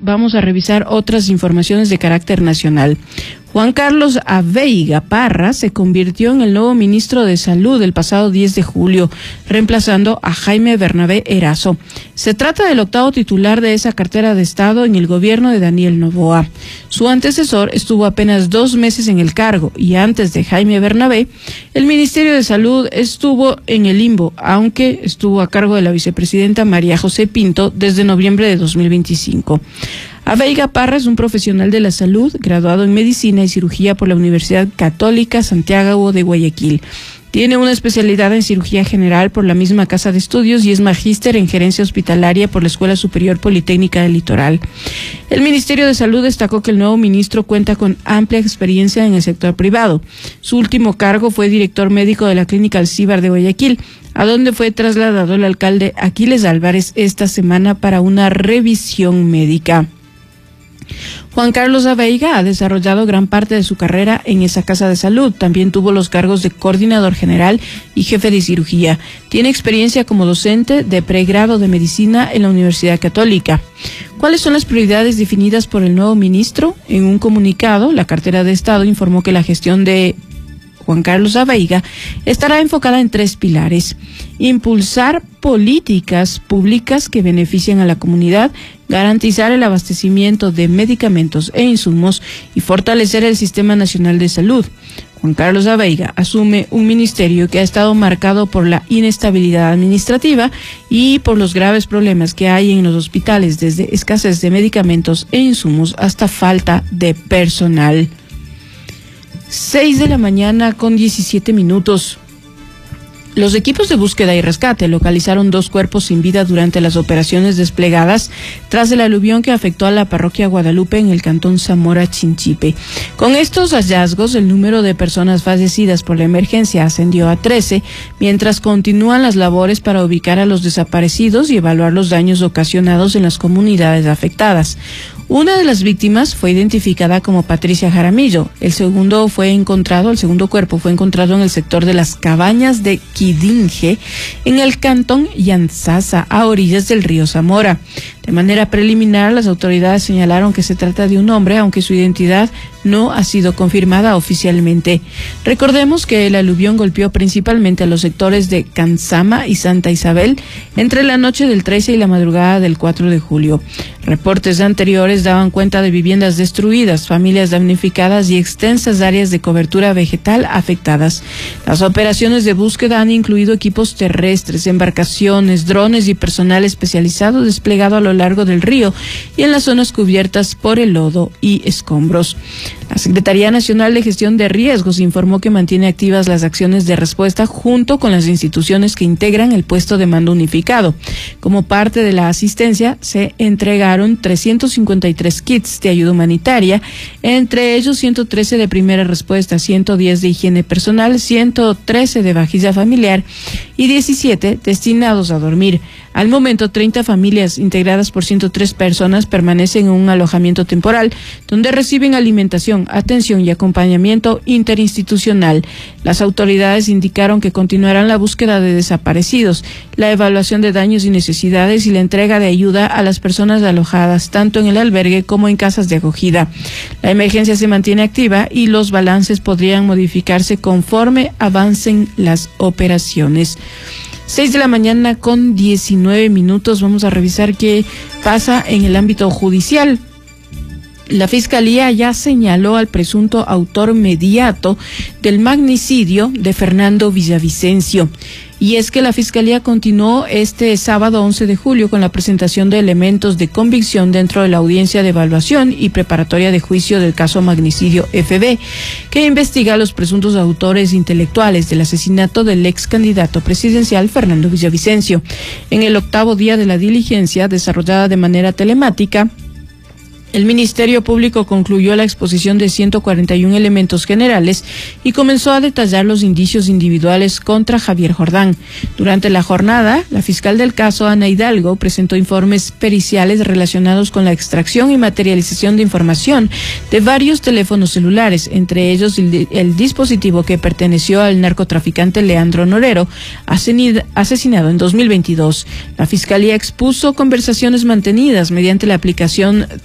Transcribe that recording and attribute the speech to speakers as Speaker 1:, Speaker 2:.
Speaker 1: vamos a revisar otras informaciones de carácter nacional. Juan Carlos Aveiga Parra se convirtió en el nuevo ministro de Salud el pasado 10 de julio, reemplazando a Jaime Bernabé Erazo. Se trata del octavo titular de esa cartera de Estado en el gobierno de Daniel Noboa. Su antecesor estuvo apenas 2 meses en el cargo y antes de Jaime Bernabé, el Ministerio de Salud estuvo en el limbo, aunque estuvo a cargo de la vicepresidenta María José Pinto desde noviembre de 2025. Aveiga Parra es un profesional de la salud, graduado en Medicina y Cirugía por la Universidad Católica Santiago de Guayaquil. Tiene una especialidad en Cirugía General por la misma Casa de Estudios y es magíster en Gerencia Hospitalaria por la Escuela Superior Politécnica del Litoral. El Ministerio de Salud destacó que el nuevo ministro cuenta con amplia experiencia en el sector privado. Su último cargo fue director médico de la Clínica Alcíbar de Guayaquil, a donde fue trasladado el alcalde Aquiles Álvarez esta semana para una revisión médica. Juan Carlos Aveiga ha desarrollado gran parte de su carrera en esa casa de salud. También tuvo los cargos de coordinador general y jefe de cirugía. Tiene experiencia como docente de pregrado de medicina en la Universidad Católica. ¿Cuáles son las prioridades definidas por el nuevo ministro? En un comunicado, la cartera de Estado informó que la gestión de Juan Carlos Aveiga estará enfocada en 3 pilares: impulsar políticas públicas que beneficien a la comunidad, garantizar el abastecimiento de medicamentos e insumos y fortalecer el Sistema Nacional de Salud. Juan Carlos Aveiga asume un ministerio que ha estado marcado por la inestabilidad administrativa y por los graves problemas que hay en los hospitales, desde escasez de medicamentos e insumos hasta falta de personal. 6 de la mañana con 17 minutos. Los equipos de búsqueda y rescate localizaron 2 cuerpos sin vida durante las operaciones desplegadas tras el aluvión que afectó a la parroquia Guadalupe en el cantón Zamora Chinchipe. Con estos hallazgos, el número de personas fallecidas por la emergencia ascendió a 13, mientras continúan las labores para ubicar a los desaparecidos y evaluar los daños ocasionados en las comunidades afectadas. Una de las víctimas fue identificada como Patricia Jaramillo. El segundo cuerpo fue encontrado en el sector de las Cabañas de Quidinge, en el cantón Yanzasa, a orillas del río Zamora. De manera preliminar, las autoridades señalaron que se trata de un hombre, aunque su identidad no ha sido confirmada oficialmente. Recordemos que el aluvión golpeó principalmente a los sectores de Canzama y Santa Isabel entre la noche del 13 y la madrugada del 4 de julio. Reportes anteriores daban cuenta de viviendas destruidas, familias damnificadas y extensas áreas de cobertura vegetal afectadas. Las operaciones de búsqueda han incluido equipos terrestres, embarcaciones, drones y personal especializado desplegado a lo largo del río y en las zonas cubiertas por el lodo y escombros. La Secretaría Nacional de Gestión de Riesgos informó que mantiene activas las acciones de respuesta junto con las instituciones que integran el puesto de mando unificado. Como parte de la asistencia, se entregaron 353 kits de ayuda humanitaria, entre ellos 113 de primera respuesta, 110 de higiene personal, 113 de vajilla familiar y 17 destinados a dormir. Al momento, 30 familias integradas por 103 personas permanecen en un alojamiento temporal, donde reciben alimentación, atención y acompañamiento interinstitucional. Las autoridades indicaron que continuarán la búsqueda de desaparecidos, la evaluación de daños y necesidades y la entrega de ayuda a las personas alojadas, tanto en el albergue como en casas de acogida. La emergencia se mantiene activa y los balances podrían modificarse conforme avancen las operaciones. 6 de la mañana con 19 minutos. Vamos a revisar qué pasa en el ámbito judicial. La Fiscalía ya señaló al presunto autor inmediato del magnicidio de Fernando Villavicencio. Y es que la Fiscalía continuó este sábado 11 de julio con la presentación de elementos de convicción dentro de la audiencia de evaluación y preparatoria de juicio del caso Magnicidio FB, que investiga a los presuntos autores intelectuales del asesinato del ex candidato presidencial Fernando Villavicencio. En el 8º día de la diligencia, desarrollada de manera telemática, el Ministerio Público concluyó la exposición de 141 elementos generales y comenzó a detallar los indicios individuales contra Javier Jordán. Durante la jornada, la fiscal del caso, Ana Hidalgo, presentó informes periciales relacionados con la extracción y materialización de información de varios teléfonos celulares, entre ellos el dispositivo que perteneció al narcotraficante Leandro Norero, asesinado en 2022. La Fiscalía expuso conversaciones mantenidas mediante la aplicación